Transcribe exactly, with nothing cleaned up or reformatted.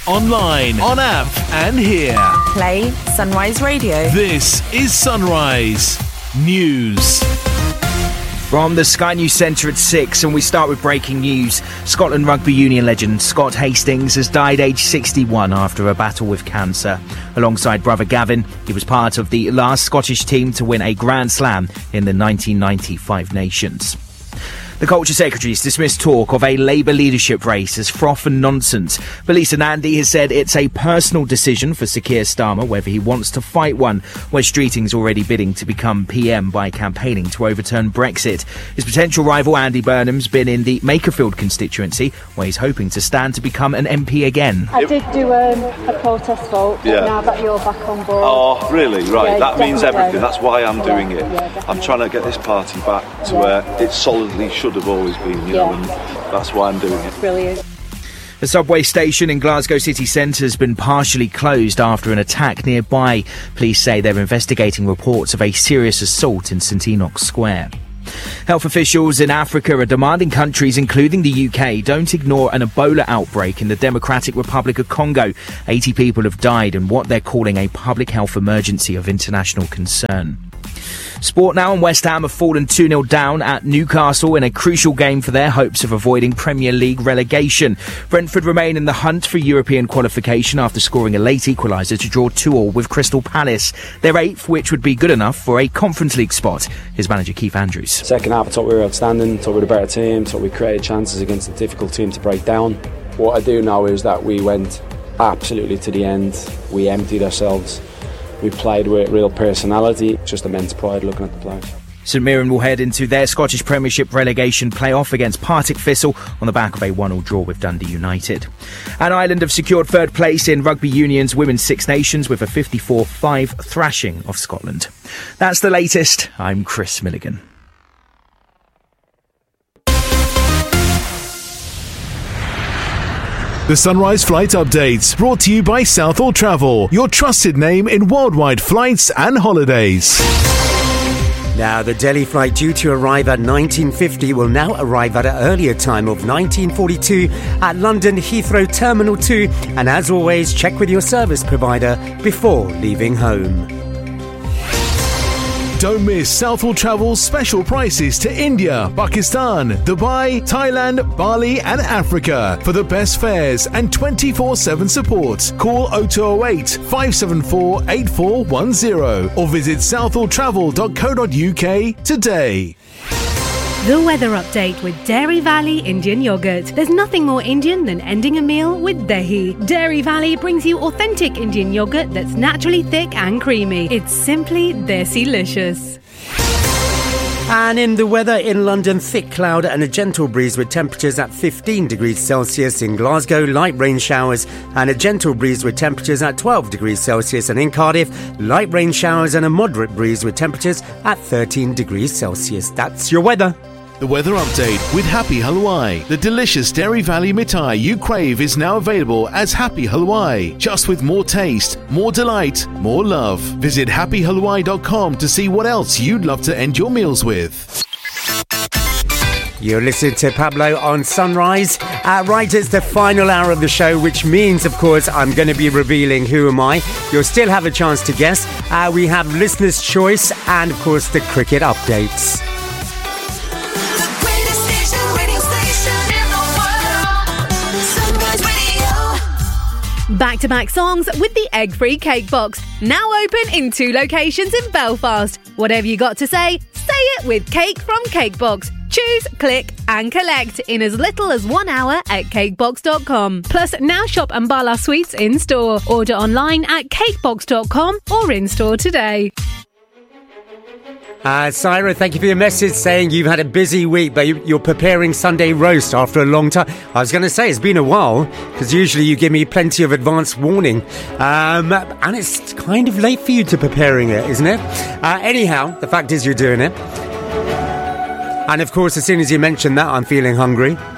online, on app and here. Play Sunrise Radio. This is Sunrise News. From the Sky News Centre at six, and we start with breaking news. Scotland Rugby Union legend Scott Hastings has died aged sixty-one after a battle with cancer. Alongside brother Gavin, he was part of the last Scottish team to win a Grand Slam in the nineteen ninety Five Nations. The Culture Secretary's dismissed talk of a Labour leadership race as froth and nonsense. But Lisa Nandy has said it's a personal decision for Sir Keir Starmer whether he wants to fight one. Wes Streeting's already bidding to become P M by campaigning to overturn Brexit. His potential rival Andy Burnham's been in the Makerfield constituency, where he's hoping to stand to become an M P again. I did do um, a protest vote, but yeah. Now that you're back on board... Oh, really? Right, yeah, that means everything. That's why I'm doing yeah, it. Yeah, I'm trying to get this party back to yeah. where it solidly should have always been, you yeah. know, and that's why I'm doing it. Brilliant. The subway station in Glasgow city centre has been partially closed after an attack nearby. Police say they're investigating reports of a serious assault in St Enoch's Square. Health officials in Africa are demanding countries, including the U K, don't ignore an Ebola outbreak in the Democratic Republic of Congo. eighty people have died in what they're calling a public health emergency of international concern. Sport now, and West Ham have fallen two nil down at Newcastle in a crucial game for their hopes of avoiding Premier League relegation. Brentford remain in the hunt for European qualification after scoring a late equaliser to draw two all with Crystal Palace. They're eighth, which would be good enough for a Conference League spot. Here's manager Keith Andrews. Second half, I thought we were outstanding, thought we were the better team, thought we created chances against a difficult team to break down. What I do know is that we went absolutely to the end. We emptied ourselves. We played with real personality, just immense pride looking at the players. St Mirren will head into their Scottish Premiership relegation playoff against Partick Thistle on the back of a one all draw with Dundee United. And Ireland have secured third place in Rugby Union's Women's Six Nations with a fifty-four five thrashing of Scotland. That's the latest. I'm Chris Milligan. The Sunrise Flight Updates, brought to you by Southall Travel, your trusted name in worldwide flights and holidays. Now, the Delhi flight due to arrive at nineteen fifty will now arrive at an earlier time of nineteen forty-two at London Heathrow Terminal two. And as always, check with your service provider before leaving home. Don't miss Southall Travel's special prices to India, Pakistan, Dubai, Thailand, Bali and Africa. For the best fares and twenty-four seven support, call oh two oh eight, five seven four, eight four one oh or visit southall travel dot co dot uk today. The weather update with Dairy Valley Indian Yogurt. There's nothing more Indian than ending a meal with Dahi. Dairy Valley brings you authentic Indian yogurt that's naturally thick and creamy. It's simply Desi-licious. And in the weather in London, thick cloud and a gentle breeze with temperatures at fifteen degrees Celsius. In Glasgow, light rain showers and a gentle breeze with temperatures at twelve degrees Celsius. And in Cardiff, light rain showers and a moderate breeze with temperatures at thirteen degrees Celsius. That's your weather. The weather update with Happy Halwai. The delicious Dairy Valley mithai you crave is now available as Happy Halwai. Just with more taste, more delight, more love. Visit happy halwai dot com to see what else you'd love to end your meals with. You're listening to Pablo on Sunrise. Uh, right, it's the final hour of the show, which means, of course, I'm going to be revealing Who Am I. You'll still have a chance to guess. Uh, we have Listener's Choice and, of course, the cricket updates. Back-to-back songs with the egg-free cake box. Now open in two locations in Belfast. Whatever you got to say, say it with Cake from Cakebox. Choose, click and collect in as little as one hour at cakebox dot com. Plus, now shop Ambala Sweets in-store. Order online at cakebox dot com or in-store today. Uh, Syra, thank you for your message saying you've had a busy week, but you're preparing Sunday roast after a long time. I was going to say it's been a while, because usually you give me plenty of advance warning. Um, and it's kind of late for you to preparing it, isn't it? Uh, anyhow, the fact is you're doing it. And of course, as soon as you mention that, I'm feeling hungry.